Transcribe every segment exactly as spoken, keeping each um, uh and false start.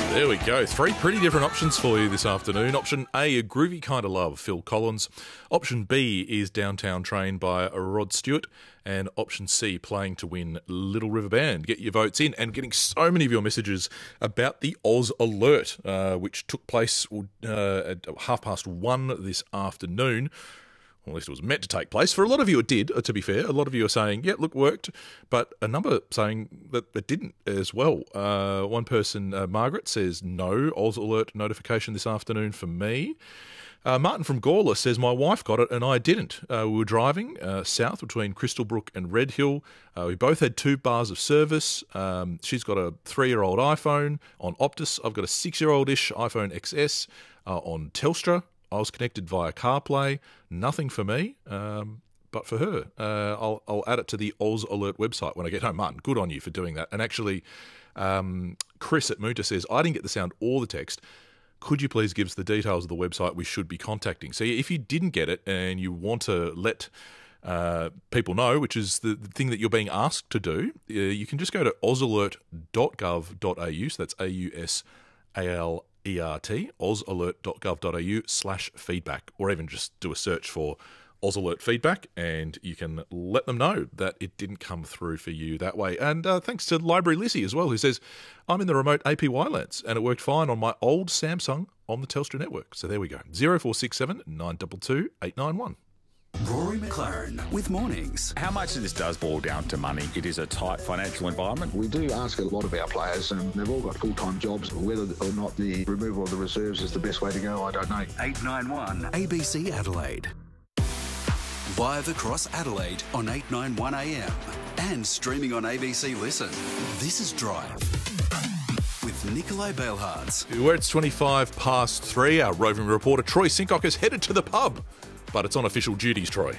There we go. Three pretty different options for you this afternoon. Option A, A Groovy Kind of Love, Phil Collins. Option B is Downtown Train by Rod Stewart. And option C, Playing to Win, Little River Band. Get your votes in, and getting so many of your messages about the Oz Alert, uh, which took place uh, at half past one this afternoon. Well, at least it was meant to take place. For a lot of you it did, to be fair. A lot of you are saying, yeah, look, worked. But a number saying that it didn't as well. Uh, one person, uh, Margaret, says no Oz Alert notification this afternoon for me. Uh, Martin from Gawler says, my wife got it and I didn't. Uh, we were driving uh, south between Crystalbrook and Red Hill. Uh, we both had two bars of service. Um, she's got a three-year-old iPhone on Optus. I've got a six-year-old-ish iPhone X S uh, on Telstra. I was connected via CarPlay. Nothing for me, um, but for her. Uh, I'll, I'll add it to the Oz Alert website when I get home. Martin, good on you for doing that. And actually, um, Chris at Moonta says, I didn't get the sound or the text. Could you please give us the details of the website we should be contacting? So if you didn't get it and you want to let uh, people know, which is the, the thing that you're being asked to do, uh, you can just go to oz alert dot gov dot a u. So that's A U S A L E R T, oz alert dot gov dot a u slash feedback, or even just do a search for Oz Alert feedback, and you can let them know that it didn't come through for you that way. And uh, thanks to Library Lizzie as well, who says, I'm in the remote A P Y lands, and it worked fine on my old Samsung on the Telstra network. So there we go. zero four six seven, nine two two, eight nine one. Rory McLaren with Mornings. How much of this does boil down to money? It is a tight financial environment. We do ask a lot of our players, and they've all got full-time jobs. Whether or not the removal of the reserves is the best way to go, I don't know. eight nine one A B C Adelaide. Live across Adelaide on eight ninety-one A M and streaming on A B C Listen. This is Drive with Nikolai Bailhards. Where it's twenty-five past three, our roving reporter Troy Sincock is headed to the pub. But it's on official duties, Troy.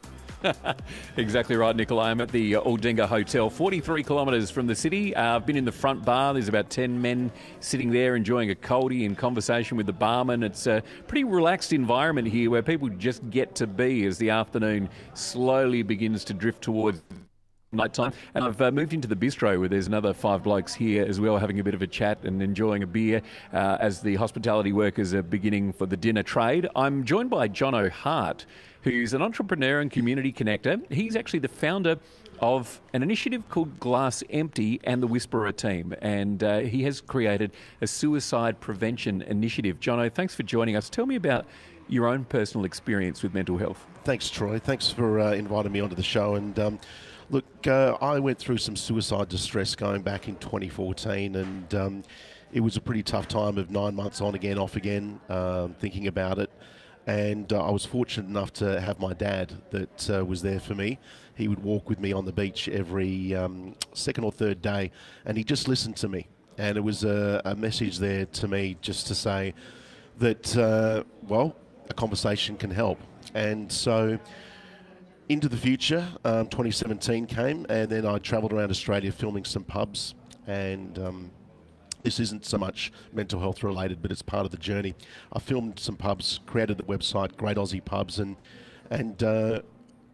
Exactly right, Nikolai. I'm at the uh, Aldinga Hotel, forty-three kilometres from the city. Uh, I've been in the front bar. There's about ten men sitting there enjoying a coldie in conversation with the barman. It's a pretty relaxed environment here where people just get to be as the afternoon slowly begins to drift towards nighttime. And I've uh, moved into the bistro where there's another five blokes here as well having a bit of a chat and enjoying a beer uh, as the hospitality workers are beginning for the dinner trade. I'm joined by John O'Hart, who's an entrepreneur and community connector. He's actually the founder of an initiative called Glass Empty and the Whisperer team, and uh, he has created a suicide prevention initiative. Jono, thanks for joining us. Tell me about your own personal experience with mental health. Thanks, Troy. Thanks for uh, inviting me onto the show. And um, look, uh, I went through some suicide distress going back in twenty fourteen, and um, it was a pretty tough time of nine months on again, off again, um, thinking about it. And uh, I was fortunate enough to have my dad that uh, was there for me. He would walk with me on the beach every um, second or third day, and he just listened to me. And it was a, a message there to me just to say that, uh, well, a conversation can help. And so into the future, um, twenty seventeen came, and then I travelled around Australia filming some pubs. And um, this isn't so much mental health related, but it's part of the journey. I filmed some pubs, created the website, Great Aussie Pubs, and and uh,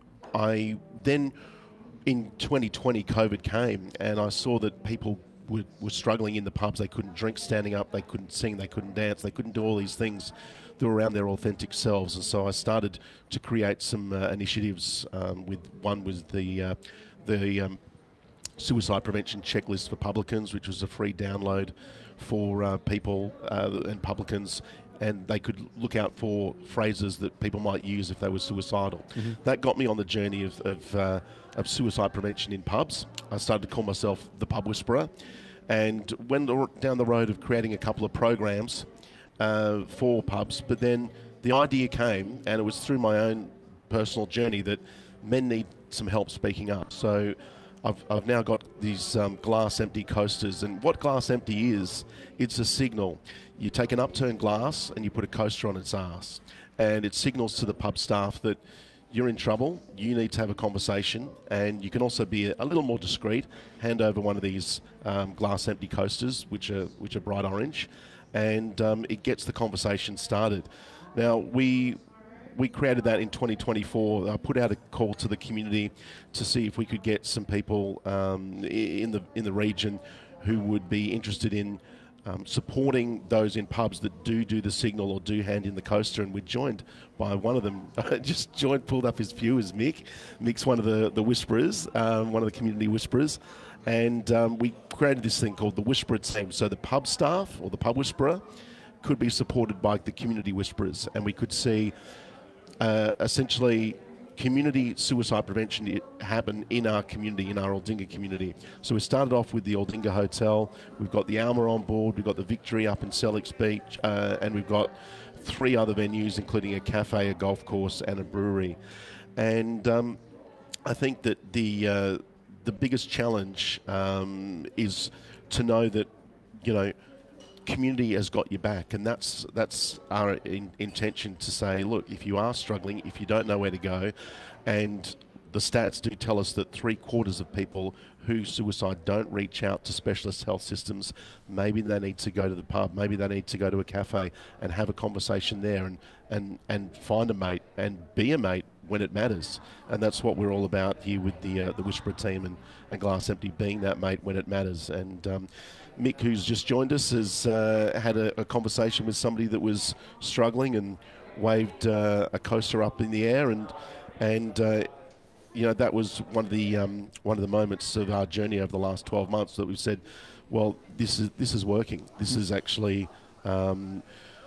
I then in twenty twenty COVID came, and I saw that people were, were struggling in the pubs. They couldn't drink standing up, they couldn't sing, they couldn't dance, they couldn't do all these things that were around their authentic selves. And so I started to create some uh, initiatives. Um, with one was the uh, the um, suicide prevention checklist for publicans, which was a free download for uh, people uh, and publicans, and they could look out for phrases that people might use if they were suicidal. Mm-hmm. That got me on the journey of of, uh, of suicide prevention in pubs. I started to call myself the Pub Whisperer, and went down the road of creating a couple of programs uh, for pubs. But then the idea came, and it was through my own personal journey, that men need some help speaking up. So I've, I've now got these um, Glass Empty coasters, and what Glass Empty is, it's a signal. You take an upturned glass and you put a coaster on its ass, and it signals to the pub staff that you're in trouble, you need to have a conversation, and you can also be a, a little more discreet, hand over one of these um, Glass Empty coasters, which are, which are bright orange, and um, it gets the conversation started. Now, we We created that in twenty twenty-four. I put out a call to the community to see if we could get some people um, in the in the region who would be interested in um, supporting those in pubs that do do the signal or do hand in the coaster, and we're joined by one of them. Just joined, pulled up his pew, is Mick. Mick's one of the, the whisperers, um, one of the community whisperers, and um, we created this thing called the Whisperer Team. So the pub staff or the pub whisperer could be supported by the community whisperers, and we could see uh, essentially community suicide prevention happen in our community, in our Aldinga community. So we started off with the Aldinga Hotel. We've got the Alma on board. We've got the Victory up in Sellex Beach, uh, and we've got three other venues, including a cafe, a golf course, and a brewery. And um, I think that the uh, the biggest challenge um, is to know that, you know, community has got your back, and that's that's our in, intention to say, look, if you are struggling, if you don't know where to go, and the stats do tell us that three quarters of people who suicide don't reach out to specialist health systems, maybe they need to go to the pub, maybe they need to go to a cafe and have a conversation there, and and and find a mate and be a mate when it matters. And that's what we're all about here with the uh, the Whisperer team and, and Glass Empty, being that mate when it matters. And um, Mick, who's just joined us, has uh, had a, a conversation with somebody that was struggling and waved uh, a coaster up in the air, and and uh, you know, that was one of the um, one of the moments of our journey over the last twelve months that we've said, well, this is this is working. This is actually um,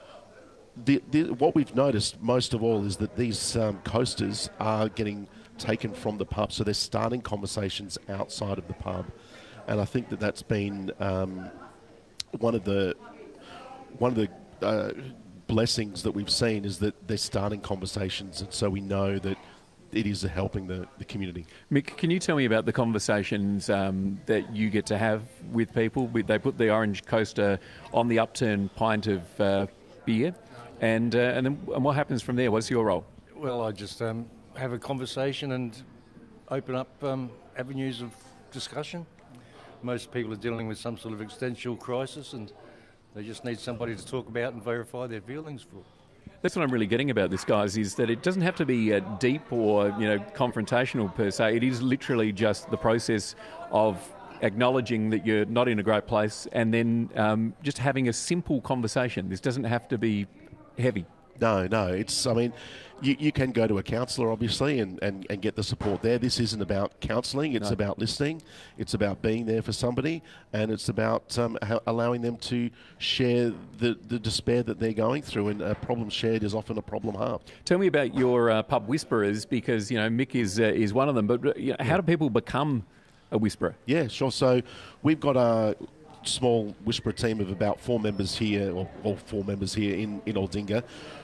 the, the, what we've noticed most of all is that these um, coasters are getting taken from the pub, so they're starting conversations outside of the pub. And I think that that's been um, one of the one of the uh, blessings that we've seen, is that they're starting conversations, and so we know that it is helping the, the community. Mick, can you tell me about the conversations um, that you get to have with people? They put the orange coaster on the upturned pint of uh, beer, and uh, and then and what happens from there? What's your role? Well, I just um, have a conversation and open up um, avenues of discussion. Most people are dealing with some sort of existential crisis, and they just need somebody to talk about and verify their feelings for. That's what I'm really getting about this, guys, is that it doesn't have to be uh, deep or, you know, confrontational per se. It is literally just the process of acknowledging that you're not in a great place, and then um, just having a simple conversation. This doesn't have to be heavy. No, no. It's, I mean, you, you can go to a counsellor, obviously, and, and, and get the support there. This isn't about counselling. It's No. about listening. It's about being there for somebody, and it's about um, ha- allowing them to share the, the despair that they're going through. And a problem shared is often a problem halved. Tell me about your uh, pub whisperers, because, you know, Mick is uh, is one of them. But you know, how do people become a whisperer? Yeah, sure. So we've got a small whisperer team of about four members here, or, or four members here in, in Aldinga.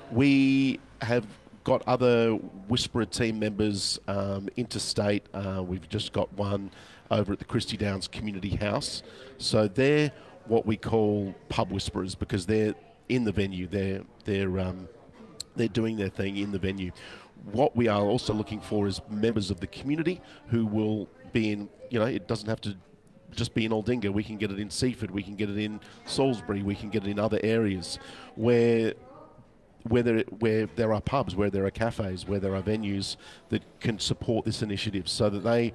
We have got other whisperer team members um, interstate. Uh, we've just got one over at the Christie Downs Community House. So they're what we call pub whisperers, because they're in the venue. They're they're um, they're doing their thing in the venue. What we are also looking for is members of the community who will be in. You know, it doesn't have to just be in Aldinga. We can get it in Seaford. We can get it in Salisbury. We can get it in other areas where. Where there, where there are pubs, where there are cafes, where there are venues that can support this initiative, so that they,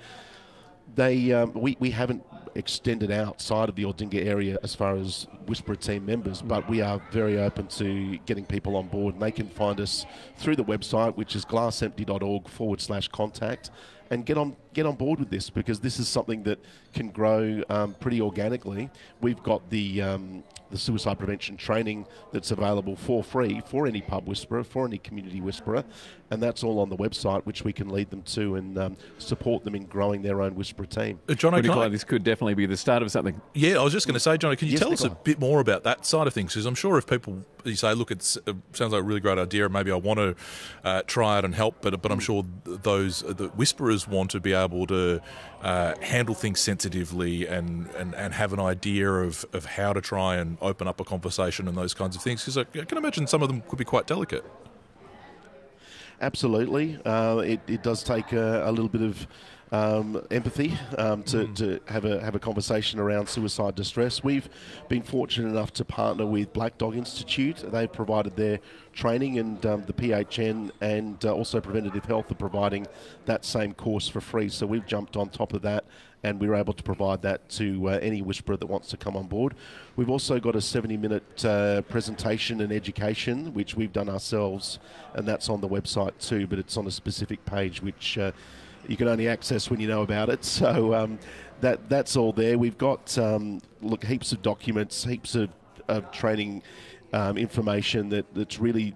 they, um, we, we haven't extended outside of the Aldinga area as far as Whisperer team members, but we are very open to getting people on board, and they can find us through the website, which is glassempty.org forward slash contact, and get on get on board with this, because this is something that can grow um, pretty organically. We've got the um, the suicide prevention training that's available for free for any pub whisperer, for any community whisperer, and that's all on the website, which we can lead them to and um, support them in growing their own whisperer team. Uh, Jono, Pretty can close. I- This could definitely be the start of something. Yeah, I was just going to say, Johnny, can you Yes, tell us a Nicola. bit more about that side of things? Because I'm sure if people, you say, look, it uh, sounds like a really great idea, and maybe I want to uh, try it and help, but but I'm sure th- those uh, the whisperers want to be able to uh, handle things sensitively and, and, and have an idea of, of how to try and open up a conversation and those kinds of things. Because I, I can imagine some of them could be quite delicate. Absolutely. Uh, it, it does take a, a little bit of um, empathy um, to, mm. to have a have a conversation around suicide distress. We've been fortunate enough to partner with Black Dog Institute. They've provided their training, and um, the P H N and uh, also Preventative Health are providing that same course for free. So we've jumped on top of that, and we were able to provide that to uh, any whisperer that wants to come on board. We've also got a seventy-minute uh, presentation and education, which we've done ourselves, and that's on the website too, but it's on a specific page which uh, you can only access when you know about it. So um, that that's all there. We've got um, look heaps of documents, heaps of, of training um, information that, that's really